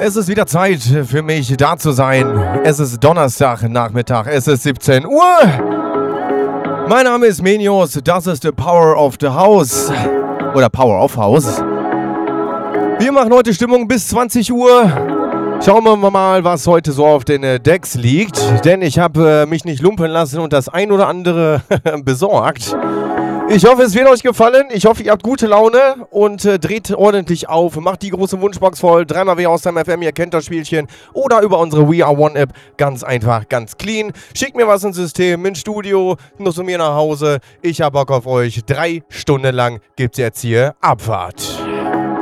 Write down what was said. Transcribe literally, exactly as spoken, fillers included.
Es ist wieder Zeit für mich, da zu sein. Es ist Donnerstagnachmittag, es ist siebzehn Uhr. Mein Name ist Menios, das ist The Power of the House. Oder Power of House. Wir machen heute Stimmung bis zwanzig Uhr. Schauen wir mal, was heute so auf den Decks liegt. Denn ich habe äh, mich nicht lumpen lassen und das ein oder andere besorgt. Ich hoffe, es wird euch gefallen. Ich hoffe, ihr habt gute Laune und äh, dreht ordentlich auf. Macht die große Wunschbox voll. Dreimal W aus dem F M, ihr kennt das Spielchen. Oder über unsere We Are One App. Ganz einfach, ganz clean. Schickt mir was ins System, ins Studio, nur zu mir nach Hause. Ich hab Bock auf euch. Drei Stunden lang gibt's jetzt hier Abfahrt.